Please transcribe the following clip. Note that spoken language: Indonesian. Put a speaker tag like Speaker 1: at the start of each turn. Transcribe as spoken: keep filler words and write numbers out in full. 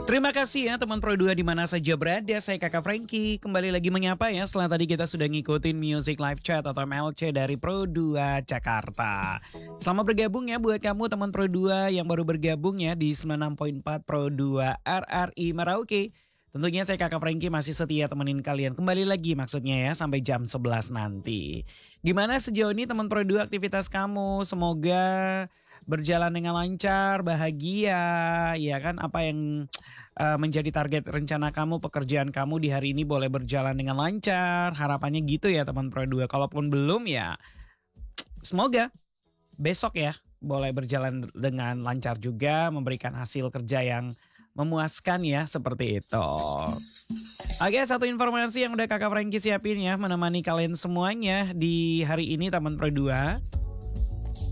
Speaker 1: Terima kasih ya teman Pro dua di mana saja berada. Saya Kakak Frankie kembali lagi menyapa ya setelah tadi kita sudah ngikutin Music Live Chat atau M L C dari Pro dua Jakarta. Selamat bergabung ya buat kamu teman Pro dua yang baru bergabung ya di sembilan puluh enam koma empat Pro dua R R I Merauke. Tentunya saya Kakak Frankie masih setia temenin kalian kembali lagi maksudnya ya sampai jam sebelas nanti. Gimana sejauh ini teman Pro dua aktivitas kamu? Semoga berjalan dengan lancar, bahagia, ya kan apa yang uh, menjadi target rencana kamu, pekerjaan kamu di hari ini boleh berjalan dengan lancar. Harapannya gitu ya teman Pro dua. Kalaupun belum ya semoga besok ya boleh berjalan dengan lancar juga, memberikan hasil kerja yang memuaskan ya seperti itu. Oke, satu informasi yang udah Kakak Frankie siapin ya menemani kalian semuanya di hari ini teman Pro dua.